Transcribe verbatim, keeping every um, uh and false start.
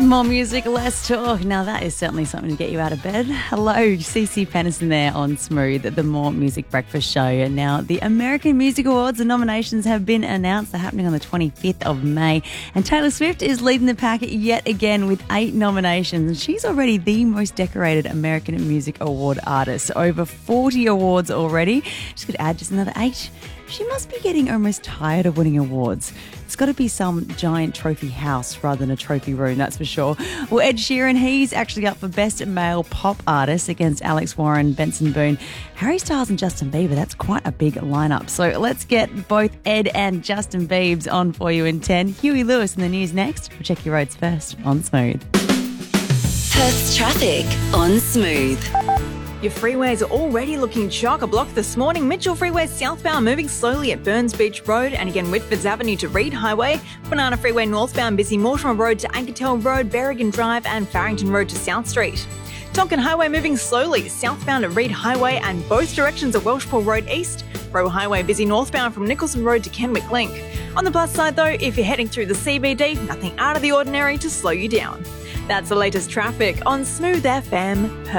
More music, less talk. Now that is certainly something to get you out of bed. Hello, C C Pennison there on Smooth, the More Music Breakfast Show. And now the American Music Awards, the nominations have been announced. They're happening on the twenty-fifth of May. And Taylor Swift is leading the pack yet again with eight nominations. She's already the most decorated American Music Award artist. Over forty awards already. She could add just another eight. She must be getting almost tired of winning awards. It's got to be some giant trophy house rather than a trophy room, that's for sure. Well, Ed Sheeran, he's actually up for Best Male Pop Artist against Alex Warren, Benson Boone, Harry Styles and Justin Bieber. That's quite a big lineup. So let's get both Ed and Justin Biebs on for you in ten. Huey Lewis in the news next. We'll check your roads first on Smooth. Perth's traffic on Smooth. Your freeways are already looking chock-a-block this morning. Mitchell Freeway southbound moving slowly at Burns Beach Road and again Whitfords Avenue to Reed Highway. Banana Freeway northbound busy Mortimer Road to Ankertel Road, Berrigan Drive and Farrington Road to South Street. Tonkin Highway moving slowly southbound at Reed Highway and both directions at Welshpool Road East. Roe Highway busy northbound from Nicholson Road to Kenwick Link. On the plus side though, if you're heading through the C B D, nothing out of the ordinary to slow you down. That's the latest traffic on Smooth F M.